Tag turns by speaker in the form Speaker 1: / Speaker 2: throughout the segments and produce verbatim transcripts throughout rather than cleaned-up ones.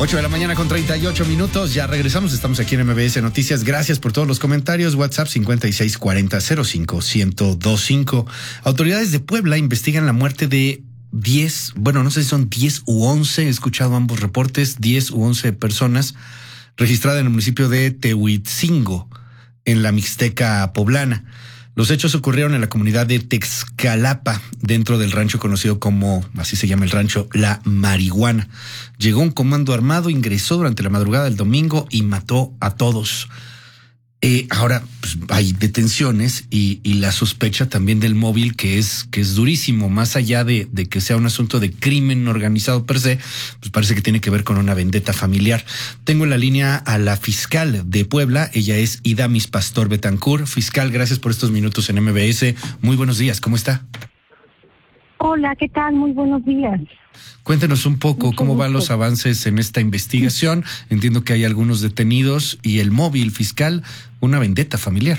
Speaker 1: ocho de la mañana con treinta y ocho minutos. Ya regresamos. Estamos aquí en M B S Noticias. Gracias por todos los comentarios. WhatsApp cincuenta y seis cuarenta cero cinco ciento veinticinco. Autoridades de Puebla investigan la muerte de diez, bueno, no sé si son diez u once. He escuchado ambos reportes. diez u once personas registradas en el municipio de Tehuitzingo, en la Mixteca poblana. Los hechos ocurrieron en la comunidad de Texcalapa, dentro del rancho conocido como, así se llama el rancho, La Marihuana. Llegó un comando armado, ingresó durante la madrugada del domingo y mató a todos. Eh, ahora pues, hay detenciones y, y la sospecha también del móvil, que es que es durísimo, más allá de, de que sea un asunto de crimen organizado per se, pues parece que tiene que ver con una vendetta familiar. Tengo en la línea a la fiscal de Puebla, ella es Idamis Pastor Betancur. Fiscal, gracias por estos minutos en M B S. Muy buenos días, ¿cómo está?
Speaker 2: Hola, ¿qué tal? Muy buenos días.
Speaker 1: Cuéntenos un poco
Speaker 2: Mucho
Speaker 1: cómo van
Speaker 2: gusto.
Speaker 1: los avances en esta investigación. Entiendo que hay algunos detenidos y el móvil fiscal, una vendetta familiar.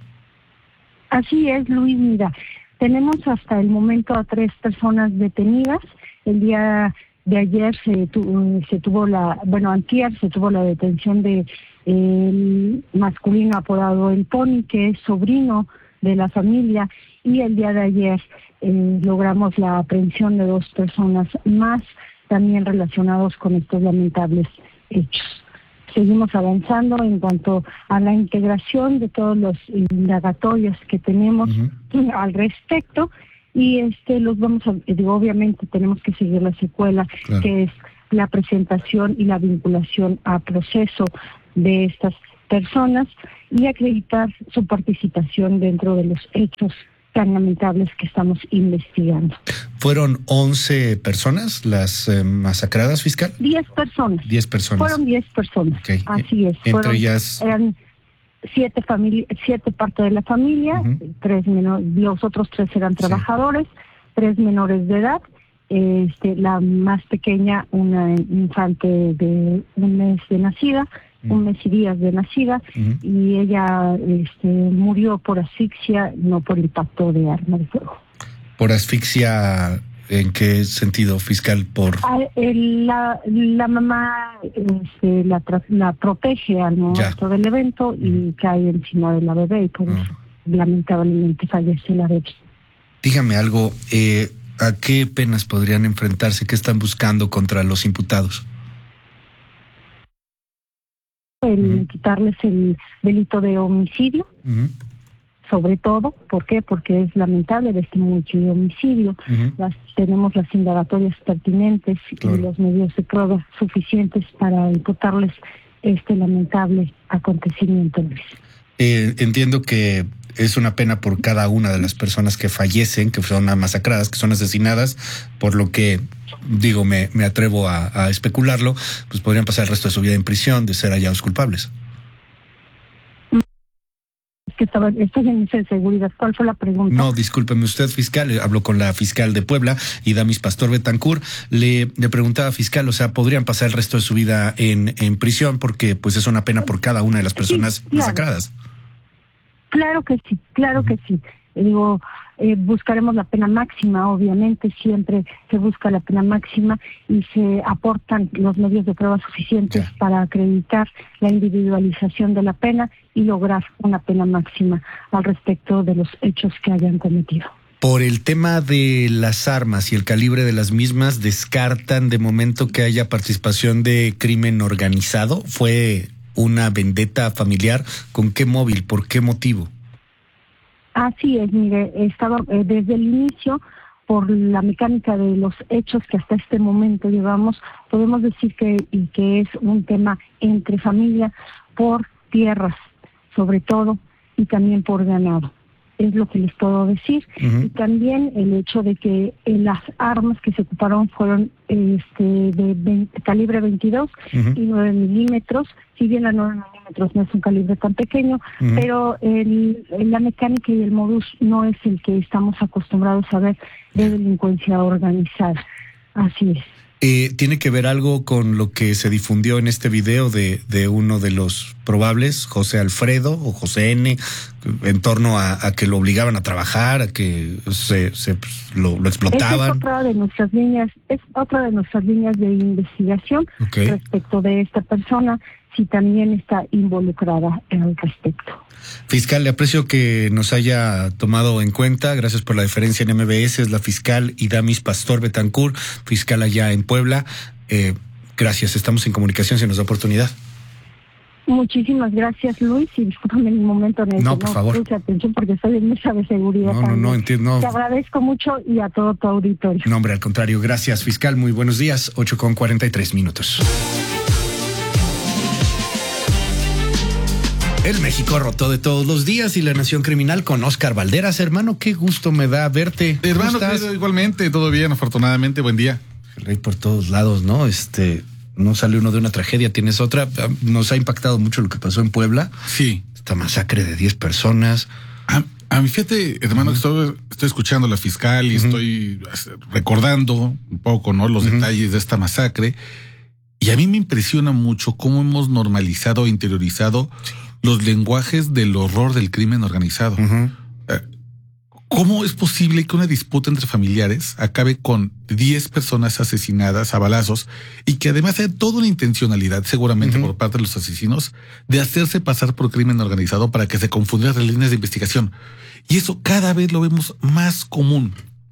Speaker 2: Así es, Luis, mira, tenemos hasta el momento a tres personas detenidas. El día de ayer se, tu, se tuvo la, bueno, antier se tuvo la detención de el masculino apodado El Pony, que es sobrino de la familia, y el día de ayer eh, logramos la aprehensión de dos personas más, también relacionados con estos lamentables hechos. Seguimos avanzando en cuanto a la integración de todos los indagatorios que tenemos uh-huh. al respecto, y este los vamos a, digo, obviamente tenemos que seguir la secuela, claro. que es la presentación y la vinculación a proceso de estas personas y acreditar su participación dentro de los hechos tan lamentables que estamos investigando.
Speaker 1: ¿Fueron once personas las eh, masacradas, fiscal?
Speaker 2: diez personas.
Speaker 1: diez personas.
Speaker 2: Fueron diez personas, okay. Así es.
Speaker 1: Entre
Speaker 2: Fueron,
Speaker 1: ellas...
Speaker 2: Eran siete, famili- siete partes de la familia, uh-huh. tres menor- los otros tres eran trabajadores, sí. tres menores de edad, este, la más pequeña, una infante de un mes de nacida, un mes y días de nacida, uh-huh. y ella este, murió por asfixia, no por impacto de arma de fuego.
Speaker 1: ¿Por asfixia en qué sentido, fiscal? Por
Speaker 2: ah, el, la, la mamá este, la, la protege al momento ya. del evento uh-huh. y cae encima de la bebé, y por uh-huh. eso lamentablemente fallece la bebé.
Speaker 1: Dígame algo, eh, ¿a qué penas podrían enfrentarse? ¿Qué están buscando contra los imputados?
Speaker 2: El uh-huh. quitarles el delito de homicidio, uh-huh. sobre todo, ¿por qué? Porque es lamentable de este multi-homicidio. Uh-huh. Las, tenemos las indagatorias pertinentes claro. y los medios de prueba suficientes para imputarles este lamentable acontecimiento.
Speaker 1: Eh, entiendo que es una pena por cada una de las personas que fallecen, que son masacradas, que son asesinadas, por lo que, digo, me, me atrevo a, a especularlo, pues podrían pasar el resto de su vida en prisión de ser hallados culpables.
Speaker 2: Que estaba, estoy en seguridad. ¿Cuál fue la pregunta?
Speaker 1: No, discúlpeme usted, fiscal. Habló con la fiscal de Puebla, Idamis Pastor Betancur. Le, le preguntaba, fiscal, o sea, podrían pasar el resto de su vida en, en prisión porque pues es una pena por cada una de las personas sí, claro. masacradas.
Speaker 2: Claro que sí, claro uh-huh. que sí. Digo, eh, buscaremos la pena máxima, obviamente, siempre se busca la pena máxima y se aportan los medios de prueba suficientes yeah. para acreditar la individualización de la pena y lograr una pena máxima al respecto de los hechos que hayan cometido.
Speaker 1: Por el tema de las armas y el calibre de las mismas, ¿descartan de momento que haya participación de crimen organizado? ¿Fue una vendetta familiar? ¿Con qué móvil? ¿Por qué motivo?
Speaker 2: Así es, mire, estaba eh, desde el inicio, por la mecánica de los hechos que hasta este momento llevamos, podemos decir que, y que es un tema entre familia por tierras, sobre todo, y también por ganado. Es lo que les puedo decir. Uh-huh. Y también el hecho de que eh, las armas que se ocuparon fueron este, de veinte, calibre veintidós uh-huh. y nueve milímetros. Si bien la nueve milímetros no es un calibre tan pequeño, uh-huh. pero el, la mecánica y el modus no es el que estamos acostumbrados a ver de delincuencia organizada. Así es.
Speaker 1: Eh, ¿Tiene que ver algo con lo que se difundió en este video de, de uno de los probables, José Alfredo o José N, en torno a, a que lo obligaban a trabajar, a que se, se pues, lo, lo explotaban?
Speaker 2: Esa es otra de nuestras líneas, es otra de nuestras líneas de investigación
Speaker 1: Okay.
Speaker 2: respecto de esta persona, si también está involucrada en el respecto.
Speaker 1: Fiscal, le aprecio que nos haya tomado en cuenta. Gracias por la deferencia en M B S. Es la fiscal Idamis Pastor Betancourt, fiscal allá en Puebla. Eh, gracias, estamos en comunicación si nos da oportunidad.
Speaker 2: Muchísimas gracias, Luis, y discúlpame en el momento en el
Speaker 1: No,
Speaker 2: que
Speaker 1: por
Speaker 2: no
Speaker 1: favor.
Speaker 2: puse atención porque estoy en mesa de seguridad.
Speaker 1: No, no, no, entiendo.
Speaker 2: Te agradezco mucho y a todo tu auditorio.
Speaker 1: No, hombre, al contrario. Gracias, fiscal. Muy buenos días. ocho con cuarenta y tres minutos. El México roto de todos los días y la Nación Criminal con Oscar Valderas. Hermano, qué gusto me da verte.
Speaker 3: Hermano, querido, igualmente, todo bien, afortunadamente, buen día.
Speaker 1: El rey por todos lados, ¿no? Este, no sale uno de una tragedia, tienes otra. Nos ha impactado mucho lo que pasó en Puebla.
Speaker 3: Sí.
Speaker 1: Esta masacre de diez personas.
Speaker 3: A, a mi fíjate, hermano, uh-huh. estoy, estoy escuchando a la fiscal y uh-huh. estoy recordando un poco, ¿no? Los uh-huh. detalles de esta masacre. Y a mí me impresiona mucho cómo hemos normalizado e interiorizado sí. los lenguajes del horror del crimen organizado. Uh-huh. ¿Cómo es posible que una disputa entre familiares acabe con diez personas asesinadas a balazos y que además haya toda una intencionalidad, seguramente uh-huh. por parte de los asesinos, de hacerse pasar por crimen organizado para que se confundieran las líneas de investigación? Y eso cada vez lo vemos más común.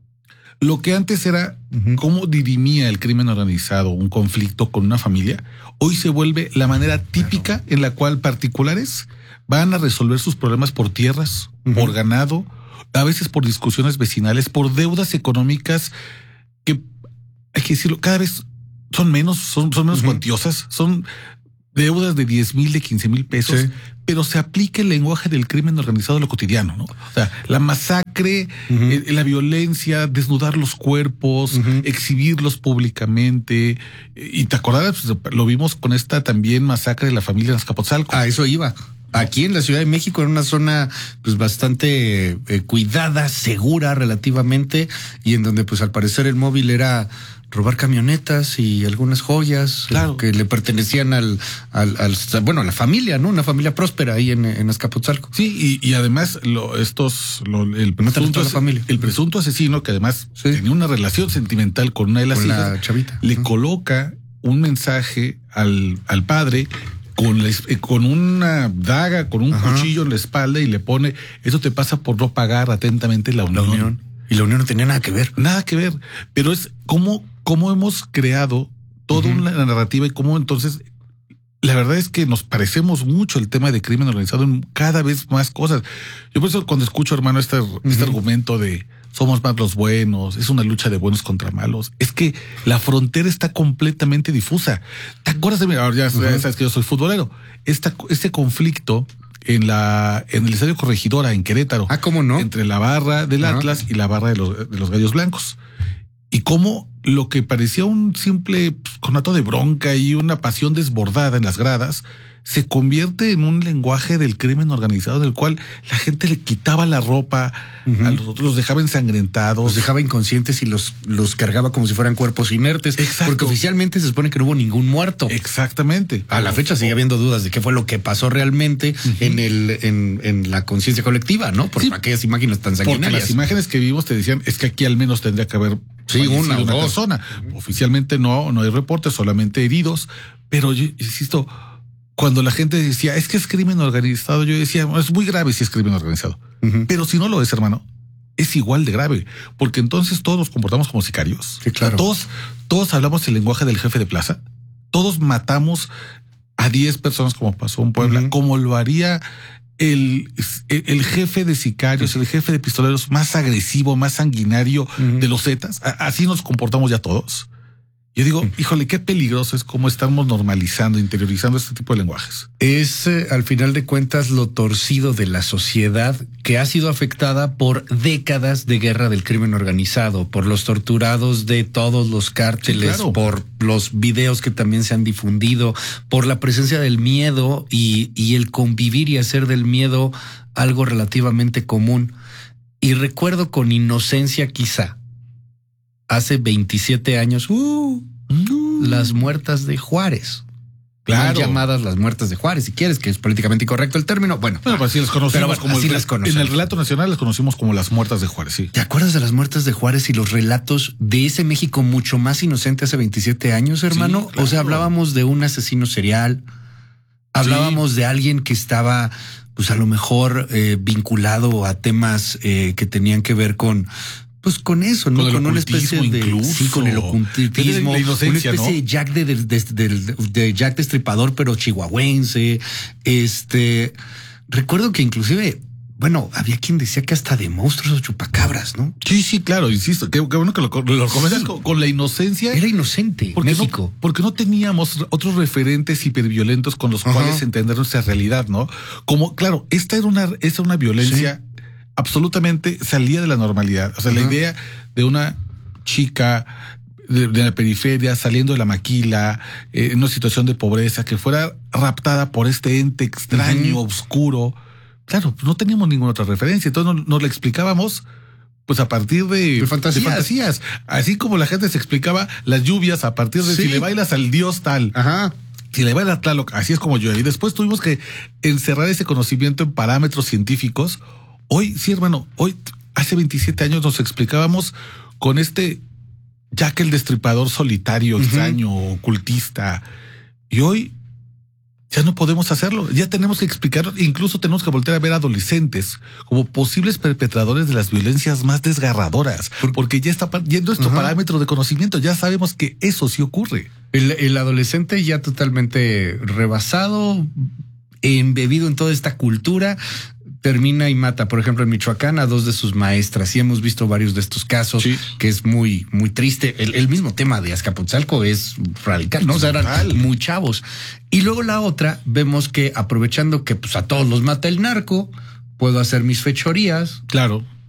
Speaker 3: Lo que antes era uh-huh. cómo dirimía el crimen organizado un conflicto con una familia, hoy se vuelve la manera típica claro. en la cual particulares van a resolver sus problemas por tierras, uh-huh. por ganado, a veces por discusiones vecinales, por deudas económicas que, hay que decirlo, cada vez son menos, son, son menos uh-huh. cuantiosas, son deudas de diez mil, de quince mil pesos, sí. pero se aplica el lenguaje del crimen organizado a lo cotidiano, ¿no? O sea, la masacre, uh-huh. eh, la violencia, desnudar los cuerpos, uh-huh. exhibirlos públicamente. Y te acordarás, pues, lo vimos con esta también masacre de la familia en Azcapotzalco.
Speaker 1: Ah, eso iba. Aquí en la Ciudad de México, en una zona pues bastante eh, cuidada, segura relativamente, y en donde pues al parecer el móvil era robar camionetas y algunas joyas claro. que le pertenecían al, al, al, bueno, a la familia, ¿no? Una familia próspera ahí en, en Azcapotzalco.
Speaker 3: Sí, y, y además lo, estos, lo, el, presunto,
Speaker 1: la familia.
Speaker 3: el presunto asesino, que además sí. tenía una relación sentimental con una de las
Speaker 1: con
Speaker 3: hijas,
Speaker 1: la chavita.
Speaker 3: le
Speaker 1: uh-huh.
Speaker 3: coloca un mensaje al, al padre con, la, con una daga, con un Ajá. cuchillo en la espalda y le pone, eso te pasa por no pagar atentamente la unión. La unión.
Speaker 1: Y la unión no tenía nada que ver.
Speaker 3: Nada que ver, pero es cómo, cómo hemos creado toda uh-huh. una narrativa y cómo entonces, la verdad es que nos parecemos mucho el tema de crimen organizado en cada vez más cosas. Yo por eso cuando escucho, hermano, este, uh-huh. este argumento de somos más los buenos, es una lucha de buenos contra malos, es que la frontera está completamente difusa. ¿Te acuerdas de mí? Ahora ya uh-huh. sabes que yo soy futbolero. Esta, este conflicto en la en el Estadio Corregidora en Querétaro.
Speaker 1: Ah, ¿cómo no?
Speaker 3: Entre la barra del uh-huh. Atlas y la barra de los, de los Gallos Blancos. Y cómo lo que parecía un simple pues, conato de bronca y una pasión desbordada en las gradas se convierte en un lenguaje del crimen organizado del cual la gente le quitaba la ropa, uh-huh. a los otros los dejaba ensangrentados.
Speaker 1: Los dejaba inconscientes y los, los cargaba como si fueran cuerpos inertes.
Speaker 3: Exacto.
Speaker 1: Porque oficialmente se supone que no hubo ningún muerto.
Speaker 3: Exactamente.
Speaker 1: A la fecha sigue habiendo dudas de qué fue lo que pasó realmente uh-huh. en el en, en la conciencia colectiva, ¿no? Por sí, aquellas imágenes tan sanguinarias.
Speaker 3: Porque las imágenes que vimos te decían, es que aquí al menos tendría que haber
Speaker 1: sí, una,
Speaker 3: una
Speaker 1: dos.
Speaker 3: persona. Uh-huh. Oficialmente no, no hay reportes, solamente heridos. Pero yo insisto, cuando la gente decía, es que es crimen organizado, yo decía, es muy grave si es crimen organizado. Uh-huh. Pero si no lo es, hermano, es igual de grave, porque entonces todos nos comportamos como sicarios.
Speaker 1: Sí, claro.
Speaker 3: O sea, todos, todos hablamos el lenguaje del jefe de plaza, todos matamos a diez personas como pasó en Puebla, uh-huh. como lo haría el, el, el jefe de sicarios, uh-huh. el jefe de pistoleros más agresivo, más sanguinario uh-huh. de los Zetas. Así nos comportamos ya todos. Yo digo, híjole, qué peligroso es cómo estamos normalizando, interiorizando este tipo de lenguajes.
Speaker 1: Es, eh, al final de cuentas, lo torcido de la sociedad que ha sido afectada por décadas de guerra del crimen organizado, por los torturados de todos los cárteles, sí, claro. por los videos que también se han difundido, por la presencia del miedo y, y el convivir y hacer del miedo algo relativamente común. Y recuerdo con inocencia quizá, hace veintisiete años, uh, Mm. Las muertas de Juárez. Claro. Llamadas las muertas de Juárez, si quieres, que es políticamente incorrecto el término. Bueno,
Speaker 3: bueno pues así las conocemos
Speaker 1: pero, bueno,
Speaker 3: como
Speaker 1: así
Speaker 3: el,
Speaker 1: las conocemos.
Speaker 3: En el relato nacional las conocimos como las muertas de Juárez, sí.
Speaker 1: ¿Te acuerdas de las muertas de Juárez y los relatos de ese México mucho más inocente hace veintisiete años, hermano? Sí, claro. O sea, hablábamos de un asesino serial, hablábamos sí. de alguien que estaba, pues a lo mejor eh, vinculado a temas eh, que tenían que ver con... Pues con eso, ¿no?
Speaker 3: Con,
Speaker 1: con una especie de
Speaker 3: incluso.
Speaker 1: Sí, con el ocultismo, una especie ¿no? de Jack de, de, de, de, de Jack Destripador, pero chihuahuense. Este recuerdo que inclusive, bueno, había quien decía que hasta de monstruos o chupacabras, ¿no?
Speaker 3: Sí, sí, claro, insisto. Qué, qué bueno que lo, lo comentas con, con la inocencia.
Speaker 1: Era inocente,
Speaker 3: porque
Speaker 1: México.
Speaker 3: No, porque no teníamos otros referentes hiperviolentos con los Ajá. cuales entender nuestra realidad, ¿no? Como, claro, esta era una, esta era una violencia. Sí. Absolutamente salía de la normalidad. O sea, uh-huh. la idea de una chica de, de la periferia saliendo de la maquila, eh, en una situación de pobreza, que fuera raptada por este ente extraño, uh-huh. oscuro. Claro, no teníamos ninguna otra referencia. Entonces nos, nos la explicábamos pues a partir de,
Speaker 1: de, fantasías.
Speaker 3: de fantasías. Así como la gente se explicaba las lluvias a partir de sí. si le bailas al dios tal.
Speaker 1: Ajá.
Speaker 3: Si le bailas a Tlaloc, así es como yo. Y después tuvimos que encerrar ese conocimiento en parámetros científicos. Hoy, sí, hermano, hoy, hace veintisiete años nos explicábamos con este Jack el Destripador solitario, uh-huh. extraño, ocultista. Y hoy ya no podemos hacerlo. Ya tenemos que explicar, incluso tenemos que volver a ver a adolescentes como posibles perpetradores de las violencias más desgarradoras, porque ya está yendo nuestro uh-huh. parámetro de conocimiento. Ya sabemos que eso sí ocurre.
Speaker 1: El, el adolescente ya totalmente rebasado, embebido en toda esta cultura, termina y mata, por ejemplo, en Michoacán a dos de sus maestras. Y hemos visto varios de estos casos, sí. que es muy, muy triste. El, el mismo tema de Azcapotzalco es radical, ¿no? O sea, eran muy chavos. Y luego la otra, vemos que aprovechando que pues a todos los mata el narco, puedo hacer mis fechorías.
Speaker 3: Claro.